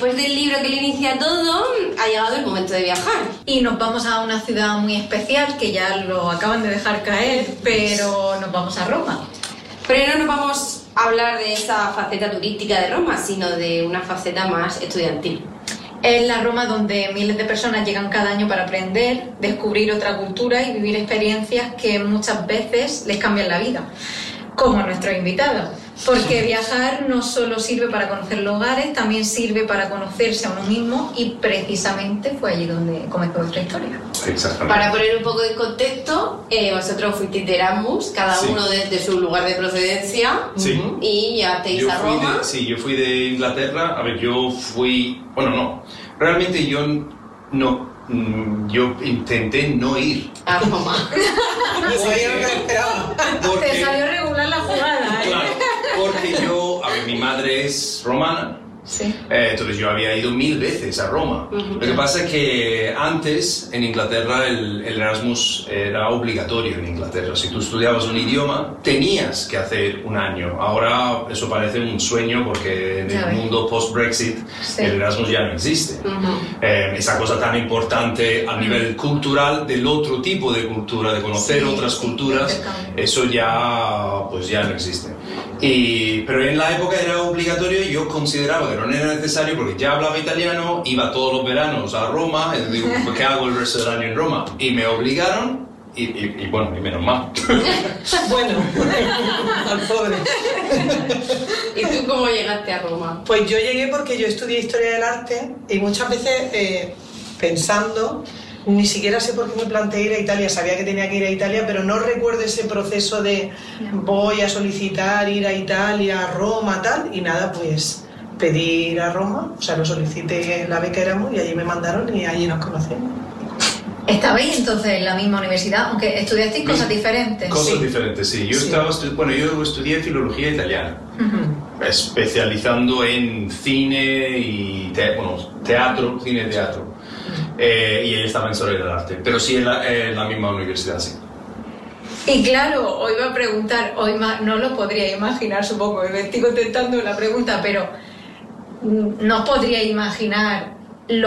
después del libro que le inicia todo, ha llegado el momento de viajar. Y nos vamos a una ciudad muy especial, que ya lo acaban de dejar caer, pero nos vamos a Roma. Pero no nos vamos a hablar de esa faceta turística de Roma, sino de una faceta más estudiantil. Es la Roma donde miles de personas llegan cada año para aprender, descubrir otra cultura y vivir experiencias que muchas veces les cambian la vida, como a nuestros invitados. Porque viajar no solo sirve para conocer lugares, también sirve para conocerse a uno mismo, y precisamente fue allí donde comenzó nuestra historia. Exactamente. Para poner un poco de contexto, vosotros fuisteis de Erasmus, cada uno desde su lugar de procedencia, y ya te a Roma. Yo fui de Inglaterra. A ver, realmente yo intenté no ir a Roma. Te salió regular la jugada, ¿eh? Claro, porque mi madre es romana. Sí. Entonces yo había ido 1000 veces a Roma. Lo que pasa es que antes en Inglaterra el Erasmus era obligatorio en Inglaterra. Si tú estudiabas un idioma tenías que hacer un año. Ahora eso parece un sueño porque en el mundo post-Brexit el Erasmus ya no existe. Esa cosa tan importante a nivel cultural, del otro tipo de cultura, de conocer otras culturas, eso ya no existe. Pero en la época era obligatorio y yo consideraba que no era necesario porque ya hablaba italiano, iba todos los veranos a Roma, y digo, ¿qué hago el resto del año en Roma? Y me obligaron y menos mal. Bueno, al pobre. ¿Y tú cómo llegaste a Roma? Pues yo llegué porque yo estudié Historia del Arte y muchas veces pensando... Ni siquiera sé por qué me planteé ir a Italia, sabía que tenía que ir a Italia, pero no recuerdo ese proceso de voy a solicitar ir a Italia, a Roma, tal, y nada, pues pedí ir a Roma, o sea, lo solicité la beca Erasmus y allí me mandaron y allí nos conocimos. ¿Estabais entonces en la misma universidad, aunque estudiasteis cosas diferentes? Cosas diferentes, sí. Yo estudié filología italiana, especializando en cine y teatro, cine-teatro. Y ella estaba en Historia del Arte, pero sí en la misma universidad, sí. Y claro, os iba a preguntar, no lo podría imaginar, supongo, me estoy contestando la pregunta, pero no os podría imaginar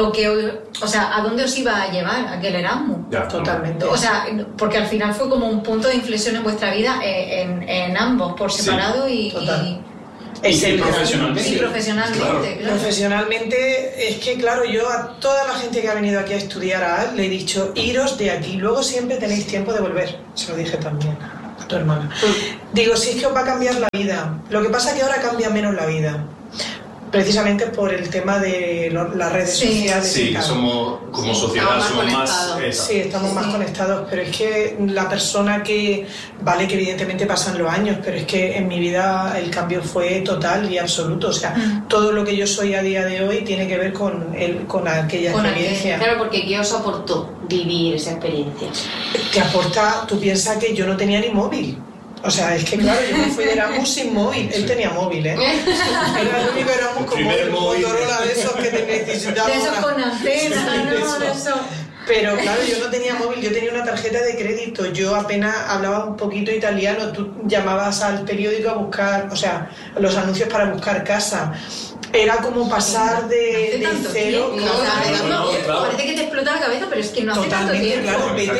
a dónde os iba a llevar aquel Erasmus. Totalmente. O sea, porque al final fue como un punto de inflexión en vuestra vida, en ambos, por separado y profesionalmente. Sí, profesionalmente. Claro. Profesionalmente, es que claro, yo a toda la gente que ha venido aquí a estudiar le he dicho, iros de aquí, luego siempre tenéis tiempo de volver. Se lo dije también a tu hermana. Digo, si es que os va a cambiar la vida. Lo que pasa es que ahora cambia menos la vida. Precisamente por el tema de las redes sociales. Sí, que somos como sociedad somos más. Sí, estamos más conectados, pero es que la persona que evidentemente pasan los años, pero es que en mi vida el cambio fue total y absoluto. O sea, todo lo que yo soy a día de hoy tiene que ver con aquella experiencia. Claro, porque ¿qué os aportó vivir esa experiencia? Te aporta, tú piensas que yo no tenía ni móvil. O sea, es que claro, yo me fui de Erasmus sin móvil. Él tenía móvil, ¿eh? Era el único Erasmus con móvil, Motorola de esos que te necesitaba. De esos con antena, ¿no? De eso. Pero claro, yo no tenía móvil, yo tenía una tarjeta de crédito. Yo apenas hablaba un poquito italiano. Tú llamabas al periódico a buscar, o sea, los anuncios para buscar casa. Era como pasar de cero. Claro. Parece que te explota la cabeza, pero es que no hace tanto tiempo.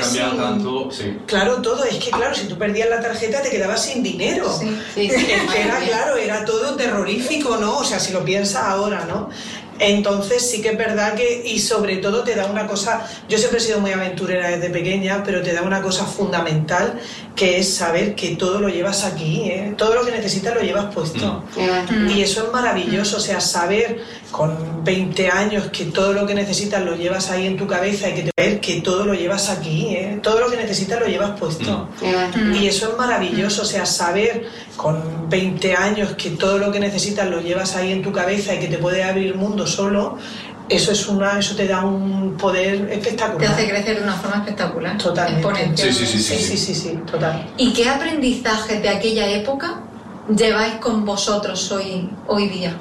Claro, todo. Es que claro, si tú perdías la tarjeta te quedabas sin dinero. Es que era todo terrorífico, ¿no? O sea, si lo piensas ahora, ¿no? Entonces sí que es verdad que, y sobre todo te da una cosa, yo siempre he sido muy aventurera desde pequeña, pero te da una cosa fundamental, que es saber que todo lo llevas aquí, ¿eh? Todo lo que necesitas lo llevas puesto. Y eso es maravilloso, o sea, saber con 20 años que todo lo que necesitas lo llevas ahí en tu cabeza y que ver que todo lo llevas aquí, ¿eh? Todo lo que necesitas lo llevas puesto. Y eso es maravilloso, o sea, saber con 20 años que todo lo que necesitas lo llevas ahí en tu cabeza y que te puede abrir mundo solo, eso te da un poder espectacular. Te hace crecer de una forma espectacular. Totalmente. Sí, total. ¿Y qué aprendizajes de aquella época lleváis con vosotros hoy día?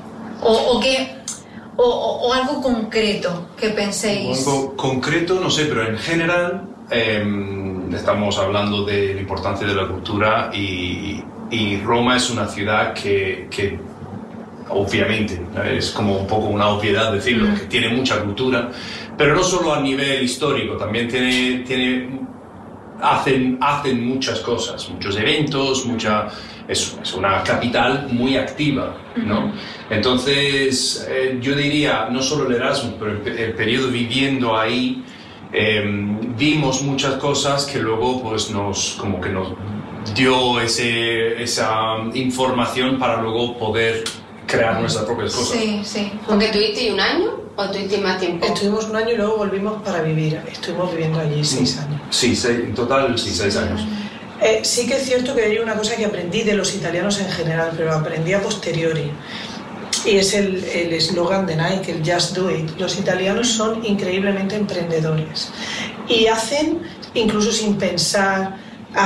O algo concreto que penséis. Algo concreto, no sé, pero en general estamos hablando de la importancia de la cultura y Roma es una ciudad que obviamente, es como un poco una obviedad decirlo, que tiene mucha cultura, pero no solo a nivel histórico, también hacen muchas cosas, muchos eventos, es una capital muy activa, ¿no? Entonces, yo diría, no solo el Erasmus, pero el periodo viviendo ahí, vimos muchas cosas que luego pues nos dio esa información para luego poder crear nuestras propias cosas. Sí. ¿Porque tuviste un año o tuviste más tiempo? Estuvimos un año y luego volvimos para vivir. Estuvimos viviendo allí 6 años. Sí, en total 6 años. Sí que es cierto que hay una cosa que aprendí de los italianos en general, pero aprendí a posteriori. Y es el eslogan de Nike, el Just Do It. Los italianos son increíblemente emprendedores. Y hacen, incluso sin pensar,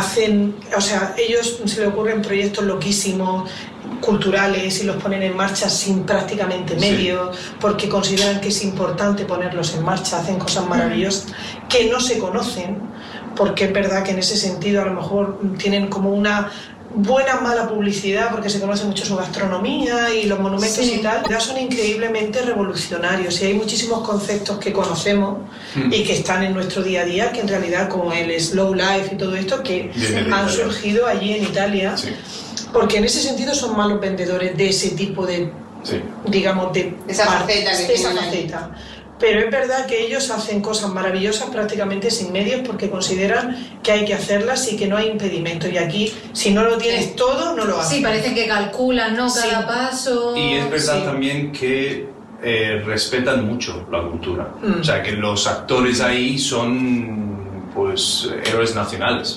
ellos se le ocurren proyectos loquísimos, culturales, y los ponen en marcha sin prácticamente medios, porque consideran que es importante ponerlos en marcha, hacen cosas maravillosas que no se conocen, porque es verdad que en ese sentido a lo mejor tienen como una mala publicidad, porque se conoce mucho su gastronomía y los monumentos y tal. Ya son increíblemente revolucionarios, y hay muchísimos conceptos que conocemos y que están en nuestro día a día, que en realidad, como el slow life y todo esto, que han surgido allí en Italia, porque en ese sentido son malos vendedores de ese tipo de, digamos, de esa faceta. Pero es verdad que ellos hacen cosas maravillosas prácticamente sin medios, porque consideran que hay que hacerlas y que no hay impedimento. Y aquí, si no lo tienes todo, no lo haces. Sí, parece que calculan, ¿no? Cada paso. Y es verdad también que respetan mucho la cultura. O sea, que los actores ahí son pues héroes nacionales.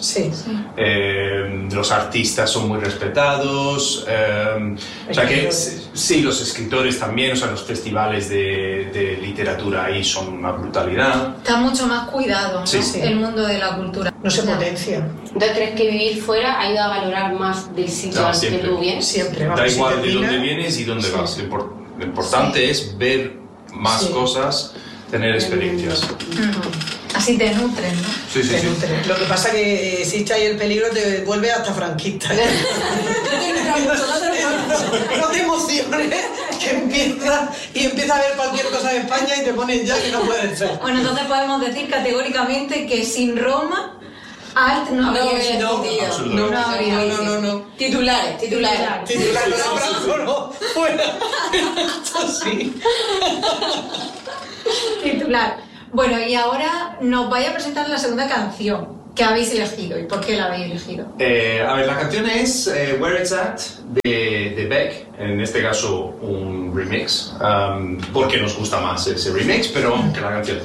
Los artistas son muy respetados, o sea que sí, los escritores también, o sea, los festivales de literatura ahí son una brutalidad. Está mucho más cuidado, ¿no? El mundo de la cultura. No se potencia. ¿Entonces crees que vivir fuera ayuda a valorar más del sitio al que tú vienes? Siempre. Da igual de dónde vienes y dónde vas. Lo importante es ver más cosas, tener experiencias. Así te nutren, ¿no? Sí. Lo que pasa es que existe ahí el peligro, te vuelve hasta franquista. No te emociones, que empieza a ver cualquier cosa de España y te pones ya que no puede ser. Bueno, entonces podemos decir categóricamente que sin Roma, Art no habría existido. No. Titulares. No, fuera. Sí. Titular. Bueno, y ahora nos vais a presentar la segunda canción que habéis elegido. ¿Y por qué la habéis elegido? A ver, la canción es Where It's At de Beck, en este caso un remix, porque nos gusta más ese remix, pero que la canción.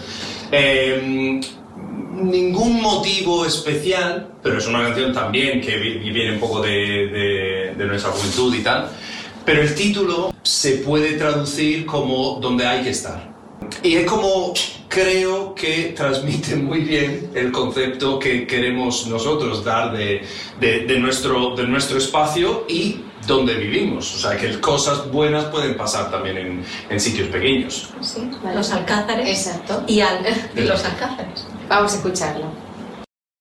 Ningún motivo especial, pero es una canción también que viene un poco de nuestra juventud y tal, pero el título se puede traducir como Donde hay que estar. Y es como, creo que transmite muy bien el concepto que queremos nosotros dar de nuestro espacio y donde vivimos. O sea, que cosas buenas pueden pasar también en sitios pequeños. Sí, los Alcázares. Exacto. Y los Alcázares. Vamos a escucharlo.